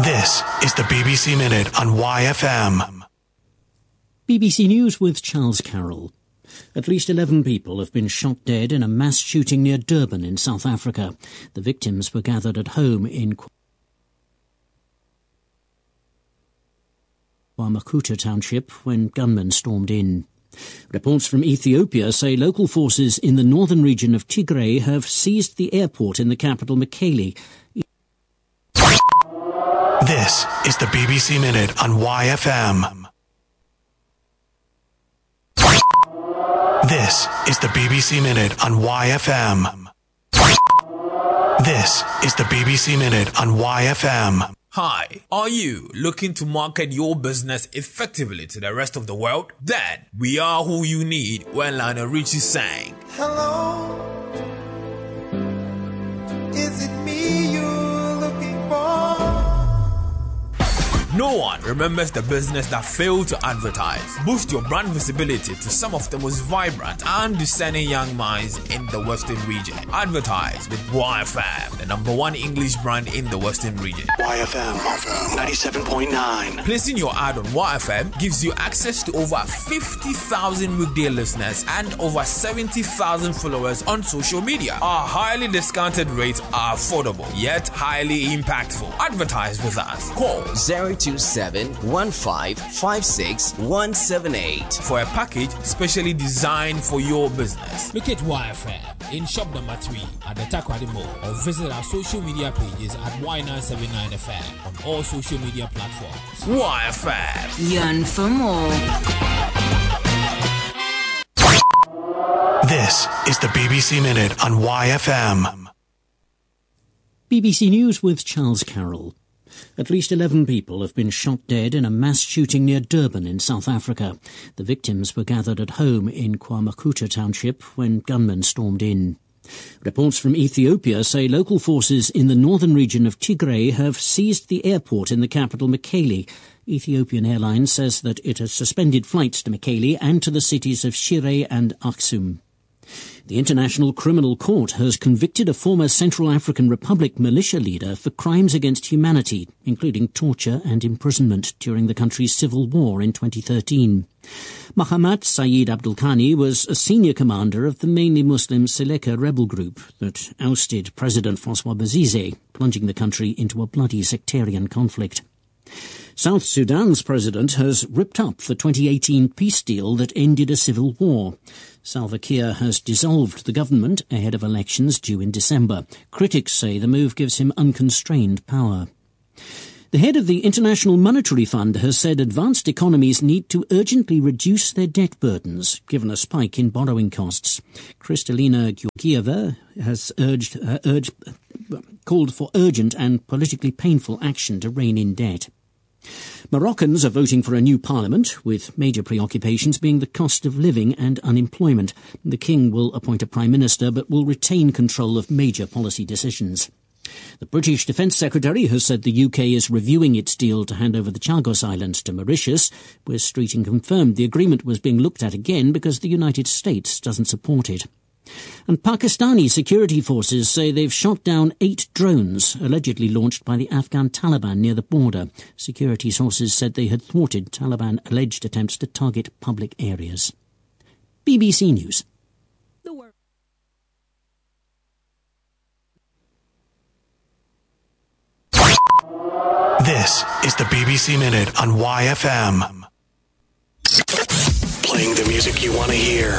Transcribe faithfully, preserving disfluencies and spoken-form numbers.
This is the B B C Minute on Y F M. B B C News with Charles Carroll. At least eleven people have been shot dead in a mass shooting near Durban in South Africa. The victims were gathered at home in KwaMakuta township when gunmen stormed in. Reports from Ethiopia say local forces in the northern region of Tigray have seized the airport in the capital Mekelle. This is the B B C Minute on Y F M. This is the B B C Minute on Y F M. This is the B B C Minute on Y F M. Hi, are you looking to market your business effectively to the rest of the world? Then we are who you need when Lionel Richie sang. Hello, is it me you're looking for? No one remembers the business that failed to advertise. Boost your brand visibility to some of the most vibrant and discerning young minds in the Western region. Advertise with Y F M, the number one English brand in the Western region. Y F M ninety-seven point nine. Placing your ad on Y F M gives you access to over fifty thousand weekday listeners and over seventy thousand followers on social media. Our highly discounted rates are affordable, yet highly impactful. Advertise with us. Call zero two seven one five five six one seven eight for a package specially designed for your business. Look at Y F M in shop number three at the Takoradi Mall or visit our social media pages at Y nine seven nine F M on all social media platforms. Y F M. Yearn for more. This is the B B C Minute on Y F M. B B C News with Charles Carroll. At least eleven people have been shot dead in a mass shooting near Durban in South Africa. The victims were gathered at home in KwaMakuta township when gunmen stormed in. Reports from Ethiopia say local forces in the northern region of Tigray have seized the airport in the capital Mekelle. Ethiopian Airlines says that it has suspended flights to Mekelle and to the cities of Shire and Aksum. The International Criminal Court has convicted a former Central African Republic militia leader for crimes against humanity, including torture and imprisonment during the country's civil war in twenty thirteen. Mahamat Saeed Abdulkani was a senior commander of the mainly Muslim Seleka rebel group that ousted President Francois Bozize, plunging the country into a bloody sectarian conflict. South Sudan's president has ripped up the twenty eighteen peace deal that ended a civil war. Salva Kiir has dissolved the government ahead of elections due in December. Critics say the move gives him unconstrained power. The head of the International Monetary Fund has said advanced economies need to urgently reduce their debt burdens, given a spike in borrowing costs. Kristalina Georgieva has urged, uh, urged, uh, called for urgent and politically painful action to rein in debt. Moroccans are voting for a new parliament, with major preoccupations being the cost of living and unemployment. The king will appoint a prime minister but will retain control of major policy decisions. The British Defence Secretary has said the U K is reviewing its deal to hand over the Chagos Islands to Mauritius, where Streeting confirmed the agreement was being looked at again because the United States doesn't support it. And Pakistani security forces say they've shot down eight drones allegedly launched by the Afghan Taliban near the border. Security sources said they had thwarted Taliban alleged attempts to target public areas. B B C News. This is the B B C Minute on Y F M. Playing the music you want to hear.